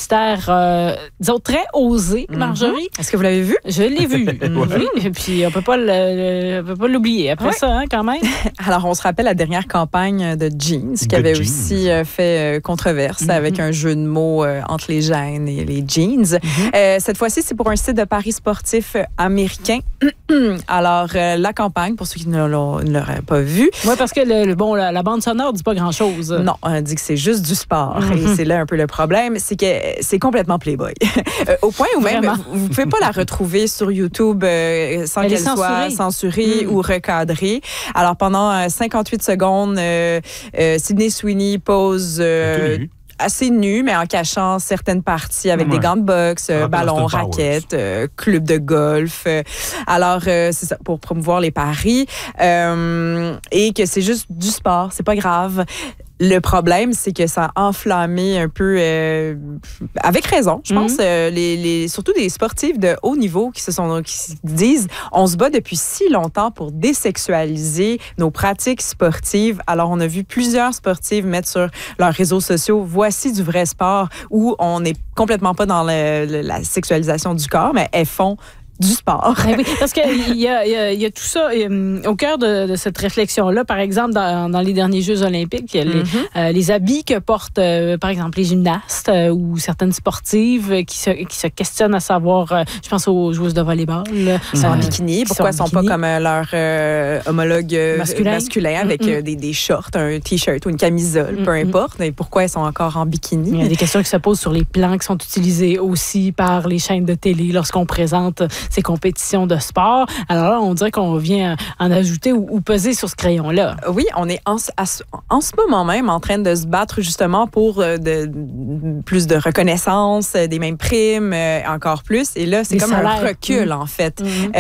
publicitaire, disons, très osé, Marjorie. Est-ce que vous l'avez vu? Je l'ai vu. Oui. Et puis, on peut pas l'oublier après ça, hein, quand même. Alors, on se rappelle la dernière campagne de Jeans, qui avait aussi fait controverse avec un jeu de mots entre les gènes et les jeans. Cette fois-ci, c'est pour un site de paris sportif américain. Alors, la campagne, pour ceux qui ne l'auraient pas vu. Oui, parce que la bande sonore ne dit pas grand-chose. Non, on dit que c'est juste du sport. Et c'est là un peu le problème, c'est que c'est complètement Playboy. Au point où même, vous ne pouvez pas la retrouver sur YouTube sans qu'elle soit censurée ou recadrée. Alors, pendant 58 secondes, Sydney Sweeney pose... assez nu, mais en cachant certaines parties avec des gants de boxe, ballons, raquettes, club de golf. Alors, c'est ça, pour promouvoir les paris. Et que c'est juste du sport, c'est pas grave. Le problème, c'est que ça a enflammé un peu, avec raison, je pense, surtout des sportifs de haut niveau qui disent on se bat depuis si longtemps pour désexualiser nos pratiques sportives. Alors, on a vu plusieurs sportives mettre sur leurs réseaux sociaux voici du vrai sport où on n'est complètement pas dans la sexualisation du corps, mais elles font du sport. Oui, parce qu'il y a tout ça au cœur de cette réflexion-là. Par exemple, dans les derniers Jeux olympiques, les habits que portent, par exemple, les gymnastes ou certaines sportives qui se questionnent à savoir, je pense aux joueuses de volleyball. En bikini. Pourquoi ils ne sont pas comme leur homologue masculin avec des shorts, un T-shirt ou une camisole, peu importe. Et pourquoi elles sont encore en bikini? Il y a des questions qui se posent sur les plans qui sont utilisés aussi par les chaînes de télé lorsqu'on présente ces compétitions de sport. Alors là, on dirait qu'on vient en ajouter ou peser sur ce crayon-là. Oui, on est en ce moment même en train de se battre justement pour plus de reconnaissance, des mêmes primes, encore plus. Et là, c'est comme un recul, en fait.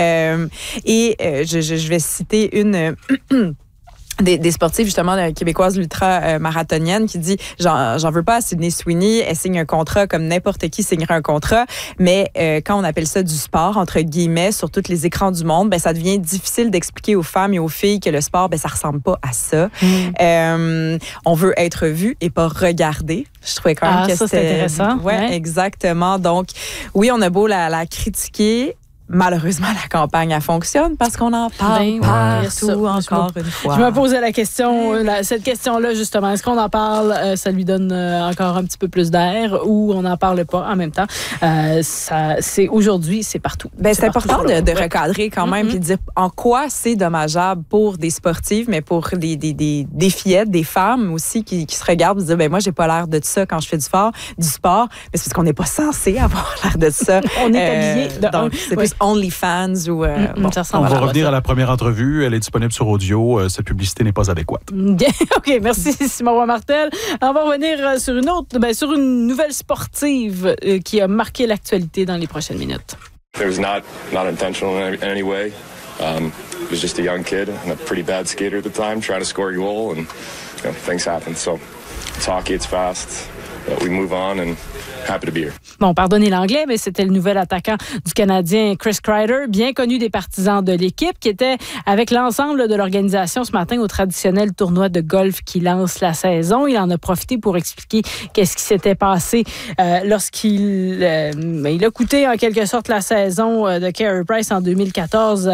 Je vais citer une... Des sportifs, justement, québécoises ultra-marathoniennes qui dit j'en veux pas à Sydney Sweeney, elle signe un contrat comme n'importe qui signerait un contrat, mais quand on appelle ça du sport, entre guillemets, sur tous les écrans du monde, ça devient difficile d'expliquer aux femmes et aux filles que le sport, ça ressemble pas à ça. On veut être vu et pas regardé. Je trouvais quand même que ça, c'est intéressant. Ouais, exactement. Donc, oui, on a beau la critiquer. Malheureusement, la campagne, elle fonctionne parce qu'on en parle partout, encore une fois. Je me posais cette question-là, justement. Est-ce qu'on en parle, ça lui donne encore un petit peu plus d'air ou on n'en parle pas en même temps? Aujourd'hui, c'est partout. C'est important de recadrer quand même et de dire en quoi c'est dommageable pour des sportives, mais pour des fillettes, des femmes aussi qui se regardent et se disent moi, j'ai pas l'air de ça quand je fais du sport. Mais c'est parce qu'on n'est pas censé avoir l'air de ça. On est habillé donc, c'est plus OnlyFans ou... on va revenir à la première entrevue. Elle est disponible sur audio. Cette publicité n'est pas adéquate. OK, merci Simon Roy-Martel. On va revenir sur une nouvelle sportive qui a marqué l'actualité dans les prochaines minutes. It was not intentional in any way. It was just a young kid and a pretty bad skater at the time trying to score a goal and things happen. So it's hockey, it's fast. But we move on and happy to be here. Bon, pardonnez l'anglais, mais c'était le nouvel attaquant du Canadien Chris Kreider, bien connu des partisans de l'équipe, qui était avec l'ensemble de l'organisation ce matin au traditionnel tournoi de golf qui lance la saison. Il en a profité pour expliquer qu'est-ce qui s'était passé lorsqu'il il a coûté en quelque sorte la saison de Carey Price en 2014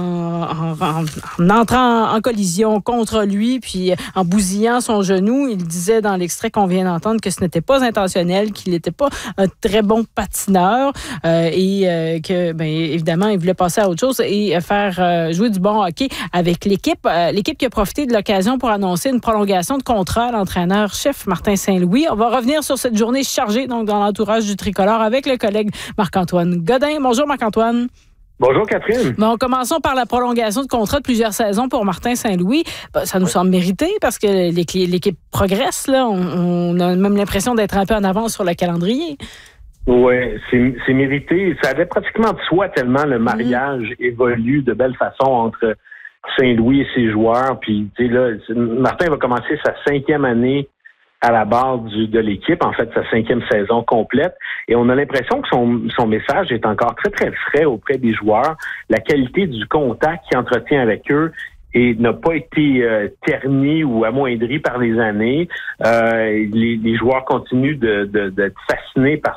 en entrant en collision contre lui, puis en bousillant son genou. Il disait dans l'extrait qu'on vient d'entendre que ce n'était pas intentionnel, qu'il n'était pas un très bon patineur et que, évidemment, il voulait passer à autre chose et faire jouer du bon hockey avec l'équipe. L'équipe qui a profité de l'occasion pour annoncer une prolongation de contrat à l'entraîneur-chef Martin Saint-Louis. On va revenir sur cette journée chargée donc dans l'entourage du tricolore avec le collègue Marc-Antoine Godin. Bonjour Marc-Antoine. Bonjour Catherine. Bon, commençons par la prolongation de contrat de plusieurs saisons pour Martin Saint-Louis. Ça nous semble mérité parce que l'équipe progresse. Là. On a même l'impression d'être un peu en avance sur le calendrier. Oui, c'est mérité. Ça allait pratiquement de soi tellement le mariage évolue de belle façon entre Saint-Louis et ses joueurs. Puis, tu sais, là, Martin va commencer sa 5e année à la barre de l'équipe, en fait, sa 5e saison complète. Et on a l'impression que son message est encore très, très frais auprès des joueurs. La qualité du contact qu'il entretient avec eux n'a pas été ternie ou amoindrie par les années. Les joueurs continuent d'être fascinés par